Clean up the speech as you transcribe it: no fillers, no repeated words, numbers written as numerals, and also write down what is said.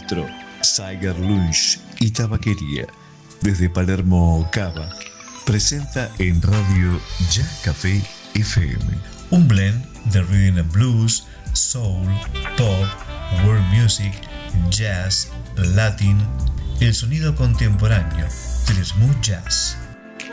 Bistro, Cigar Lunch y Tabaquería. Desde Palermo Cava, presenta en radio Ya Café FM. Un blend de rhythm and blues, soul, pop, world music, jazz, latin, el sonido contemporáneo, del smooth jazz.